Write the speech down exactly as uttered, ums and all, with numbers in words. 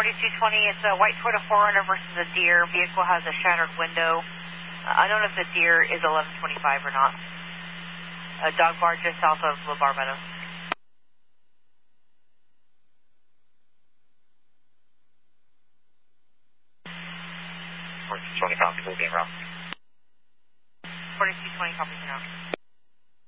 forty-two twenty, it's a white Toyota four runner versus a deer. Vehicle has a shattered window. Uh, I don't know if the deer is eleven twenty-five or not. A dog bar just south of LeBar Meadows. forty-two twenty, copy, moving around. forty-two twenty, copy, now.